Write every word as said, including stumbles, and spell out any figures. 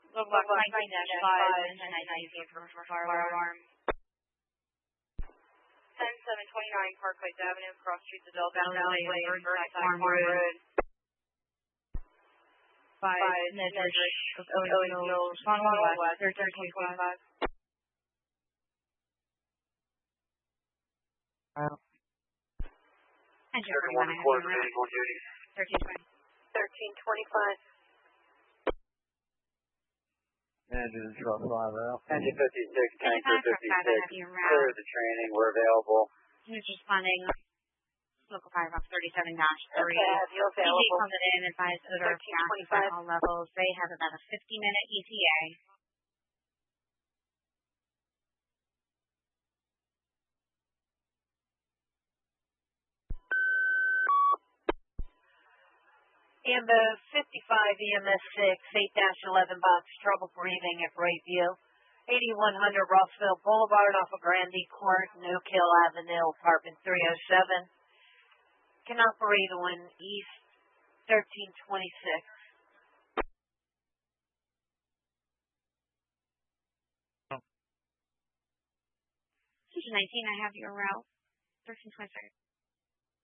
Roadblock nineteen dash five, mention I D for fire alarm. ten seven twenty-nine Parkway Avenue, cross streets of Del Valley Way, Burnside Farm Road. Five, Nedrick of Owens Mills, Swanwell West, thirteen twenty-five. And thirty-one coordinating on duty. thirteen twenty. thirteen twenty-five. Engine twelve five out. Engine fifty-six, tanker fifty-six, clear the training, we're available. Who's responding? Local fire box thirty-seven dash three. Okay, I have you available. E T comes in, advised odor of gas at all levels. They have about a fifty minute E T A. Ambo fifty-five E M S six, eight dash eleven box, trouble breathing at Brightview. eighty-one hundred Rossville Boulevard off of Grandie Court, No Kill Avenue, apartment three oh seven. Can operate on East thirteen twenty-six. Station nineteen, I have your route. thirteen twenty-six.